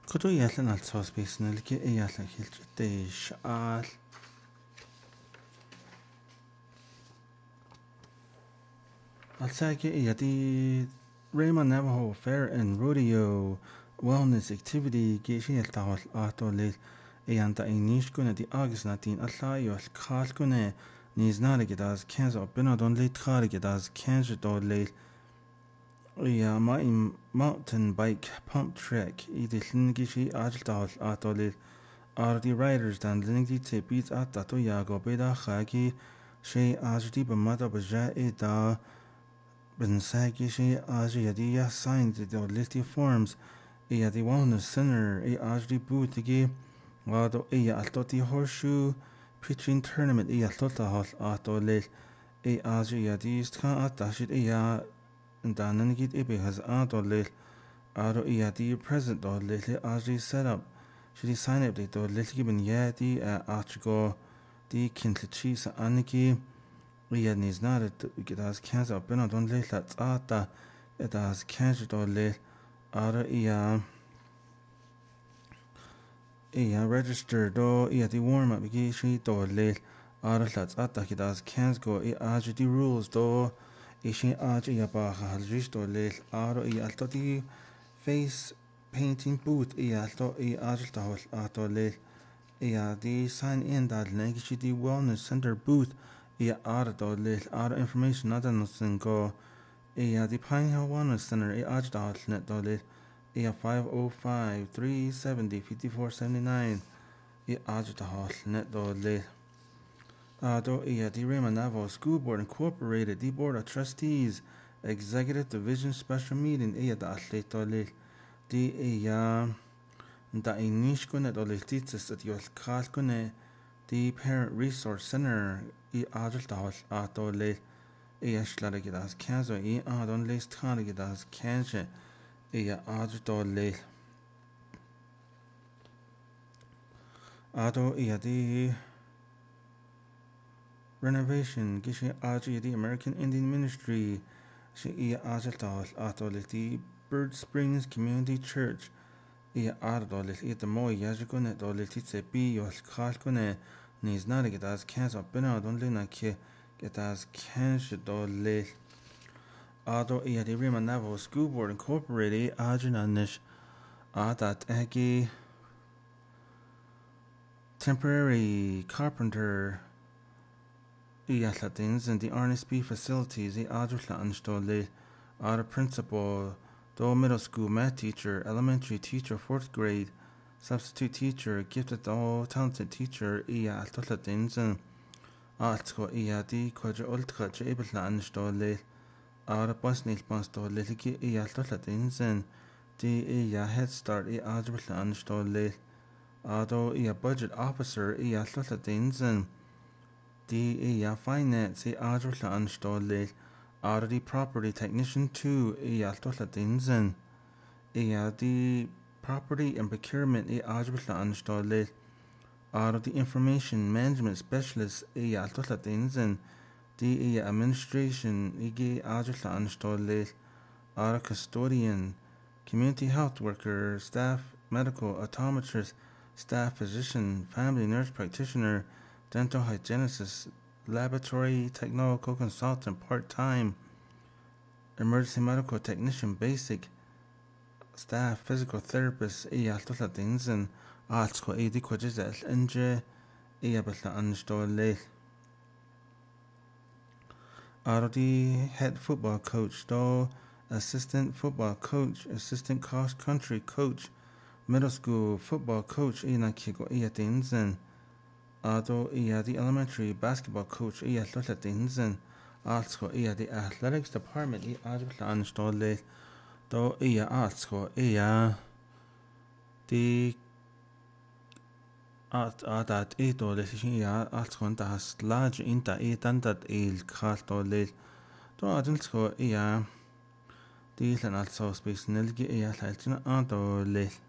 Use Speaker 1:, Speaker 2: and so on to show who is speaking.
Speaker 1: Kodu yalan al sos besnelki yalan hilchete shal. Alsaki yati Raymond Navajo Fair and Rodeo Wellness Activity Gishin Tawal Atolil Ayanta Inishkuna di August Natin Alayo Kalkune Niznarigidas Kansa Benadon Late Karigidas Kansa Dolil my mountain bike pump track either Lingishi Ajtal Atolil are the riders than Lingi Tipis at Tato Yago Beda Hagi She Ajdi Bamata Baja Eda Bensagi She Ajiadia signed the litty forms the wellness center Ajdi Bootigi Wado Altoti Horseshoe pitching tournament Altota Hot Atolil Ajiadis Kan Atashid Dananigit Ibe has Atolil Aro the present or little Aji set up. Should he sign up the little given Yadi Archigo the Kintlichis Aniki Niz not it has cancer of Benadon Late Ata it has cancer or late Aro registered do the warm up Gishi do late Aro Lats Ata it has cancer go Aji the rules do Ishin Aji Yabaha has reached or late Aro Altoti face painting booth alto Ajtahol Atole the sign in that Negishi the wellness center booth Ardo Art information other nothing go the Pine Hill Wellness Center Ajtahol net dole 505-370-5479 Ajtahol net dole Ado the Raymond Navajo School Board Incorporated the Board of Trustees Executive Division Special Meeting the athlete dole da inishkune dolititis at yol kalkune the Parent Resource Center adultahol atole shlaragidas kanzo adon list kanagidas kanche adultole ado the renovation gishi aji the American Indian Ministry she adultahol atole the Bird Springs Community Church the Mo Yajikune dolititse B yol kalkune Niznarigidas cancer Benadon Linaki get as Kansh dole Ado the Raymond Navajo School Board Incorporated Ajinanish Adat Agi temporary carpenter Latins and the Ernest B facilities Adutlan dole Ada principal do middle school math teacher, elementary teacher, 4th grade, substitute teacher, gifted all talented teacher, altolatins altsko di quadra ultra jablan stole ara pasnil pastole liki altolatins di head start ajblan stole ado budget officer altolatins di finance ajblan stole the property technician 2 Altolatinsen the property and procurement Ajblan the information management specialist Altolatinsen the administration Ajblan custodian community health worker staff medical optometrist staff physician family nurse practitioner dental hygienist laboratory technical consultant part-time emergency medical technician basic staff physical therapist Altolatinsen Altsko di Quajizel Nj Batla Anstole the head football coach do assistant football coach assistant cross country coach middle school football coach Kiko Tinsen Ado the elementary basketball coach Lolatinsen also the athletics department Ajblan stole do also the that do also das large inta tantat il kartole do adultsko the also space nelgi laltina adole